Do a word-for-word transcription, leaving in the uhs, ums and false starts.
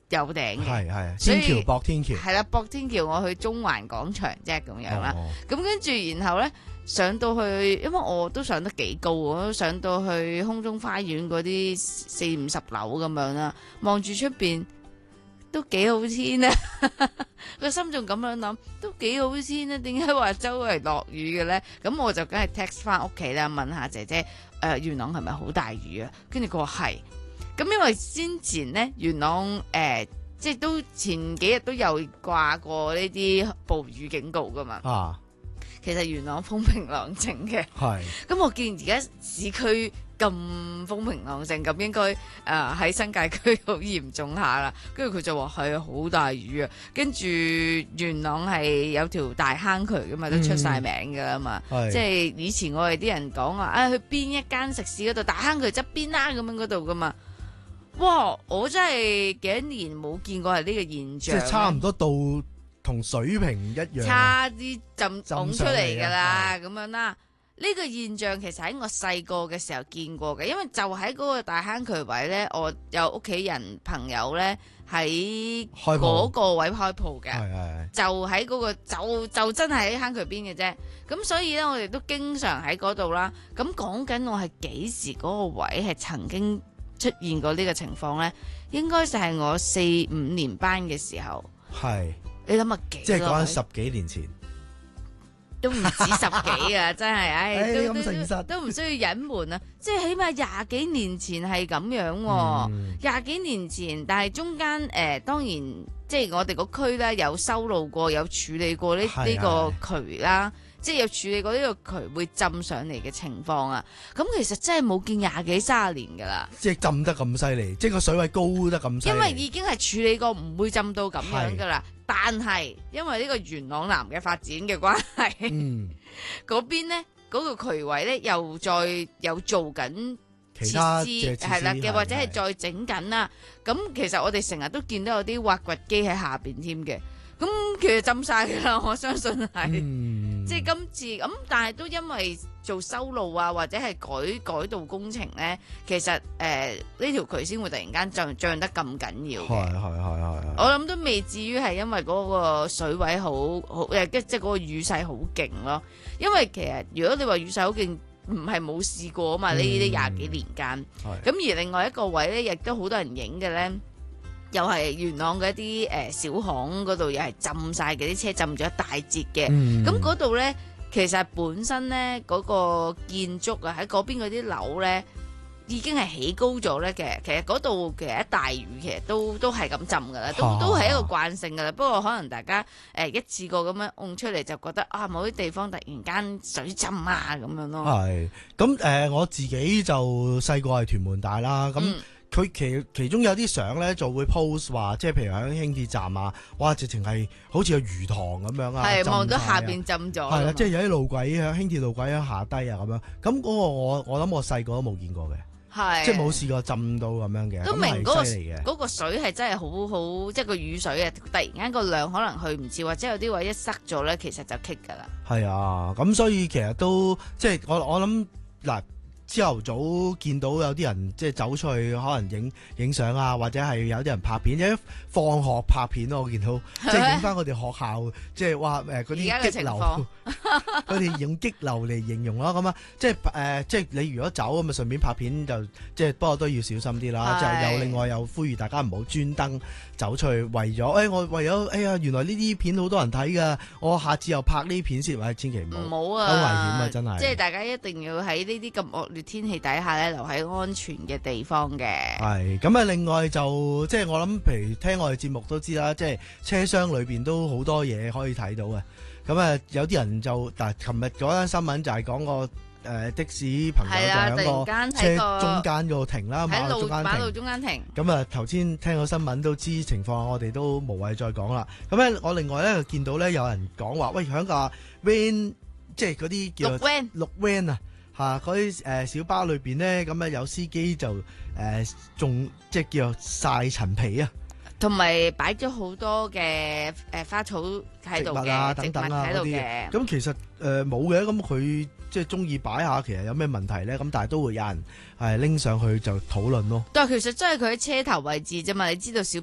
有頂嘅， 係係所以天橋駁天橋， 係啦，駁天橋我去中環廣場啫咁樣啦。 哦咁跟住然後咧上到去，因為我都上得幾高，我都上到去空中花園嗰啲四五十樓咁樣啦，望住出邊都幾好天啊！個心仲咁樣諗，都幾好天啊！點解話周圍落雨嘅咧？咁我就梗係 text 翻屋企啦，問下姐姐，誒、呃、元朗係咪好大雨啊？跟住佢話係。咁因為先前咧元朗誒、呃，即係都前幾日都有掛過呢啲暴雨警告噶嘛。 啊， 其實元朗風平浪靜嘅。 係咁我見而家市區咁風平浪靜，咁應該誒喺、呃、新界區好嚴重下啦。跟住佢就話係啊，好大雨啊。跟住元朗係有條大坑渠噶嘛，都出晒名噶啦嘛。 係即係以前我哋啲人講啊，啊去邊一間食肆嗰度大坑渠側邊啦，咁樣嗰度噶嘛。哇！我真係幾多年冇見過係呢個現即象， 係差唔多到同水平一樣， 差啲浸湧出嚟㗎啦， 浸咁樣啦。呢個現象其實喺我細個嘅時候見過嘅，因為就喺嗰個大坑渠位呢，我有屋企人朋友呢喺開鋪嗰個位開鋪嘅， 係係就喺嗰個就就真係喺坑渠邊嘅啫。咁所以呢，我哋都經常喺嗰度啦。咁講緊我係幾時嗰個位係曾經出現過呢個情況呢？應該就係我四五年班嘅時候。 係， 你諗下幾？ 即係講緊十幾年前， 都唔止十幾啊！真係，唉、 唉都咁誠實都都唔需要隱瞞啊！即係起碼廿幾年前係咁樣喎， 嗯廿幾年前，但係中間誒、呃、當然即係我哋個區咧有修路過，有處理過呢係呢個渠啦。即係有處理過呢個渠會浸上嚟嘅情況啊！咁其實真係冇見廿幾三十年㗎啦， 即係浸得咁犀利，即係個水位高得咁犀利。 因為已經係處理過，唔會浸到咁樣㗎啦。但係因為呢個元朗南嘅發展嘅關係， 嗯， 嗰邊呢嗰、嗰個渠位呢，又再有做緊其他設嘅施係啦，嘅或者係係再整緊啦。咁其實我哋成日都見到有啲挖掘機喺下邊添嘅。咁其實浸晒㗎啦，我相信係。 嗯， 即係今次咁，但係都因為做修路啊，或者係改改道工程咧，其實誒呢條渠先會突然間漲漲得咁緊要嘅。 係係係係係。 我諗都未至於係因為嗰個水位好好誒，即係嗰個雨勢好勁咯。因為其實如果你話雨勢好勁，唔係冇試過啊嘛。呢啲廿幾年間，咁、而另外一個位咧，亦都好多人影嘅咧。又係元朗嘅一啲誒、呃、小巷嗰度，又係浸晒嘅，啲車浸咗一大截嘅。咁嗰度呢，其實本身呢嗰、嗰個建築啊，喺嗰邊嗰啲樓呢已經係起高咗呢嘅。其實嗰度其實一大雨，其實都都係咁浸噶啦，都都係一個慣性噶啦。不過可能大家誒、呃、一次過咁樣㧬出嚟，就覺得啊某啲地方突然間水浸啊咁樣咯。 係咁誒，我自己就細個係屯門大啦，咁、 嗯。 佢其其中有啲相咧就會 post 話，即係譬如喺輕鐵站啊，哇！直情係好似個魚塘咁樣啊， 係望到下邊邊浸咗。 係啦，即係有啲路軌喺輕鐵路軌喺下低啊咁樣。咁嗰個我我諗我細個都冇見過嘅， 係即係冇試過浸到咁樣嘅。 都明嗰、嗰個犀利嘅嗰個水係真係好好，即係個雨水啊！突然間個量可能去唔切，或者有啲位一塞咗咧，其實就棘㗎啦。 係啊，咁所以其實都即係我我諗嗱。朝頭早見到有啲人即係走出去，可能影影相啊，或者係有啲人拍片，一放學拍片咯。我見到即係影翻我哋學校，即係話誒嗰啲激流，佢哋用激流嚟形容咯。咁啊，即係誒、呃，即係你如果走咁啊，順便拍片就即係，不過都要小心啲啦。就又另外又呼籲大家唔好專登走出去，為咗誒、哎、我為咗哎呀，原來呢啲片好多人睇㗎，我下次又拍呢片先，或者千祈唔好， 唔好啊， 好危險啊，真係。即係大家一定要喺呢啲咁惡劣天氣底下咧，留喺安全嘅地方嘅。 係咁啊！另外就即係我諗，譬如聽我哋節目都知啦，即係車廂裏邊都好多嘢可以睇到嘅。咁啊，有啲人就但係琴日嗰單新聞就係講個誒的士朋友就喺個車中間嗰度停啦，馬路中間停。 馬路中間停。 咁啊，頭先聽到新聞都知情況，我哋都無謂再講啦。咁咧，我另外咧見到咧有人講話，喂，響架 van 即係嗰啲叫綠 van 綠 van 啊。嚇嗰啲誒小巴裏邊咧，咁啊有司機就誒仲、呃、即係叫做曬陳皮啊， 同埋擺咗好多嘅誒花草喺度嘅， 啊等等啊喺度嘅。 咁其實誒冇嘅，咁、呃、佢即係中意擺下，其實有咩問題咧？咁但係都會有人係拎上去就討論咯。 但係其實真係佢喺車頭位置啫嘛，你知道小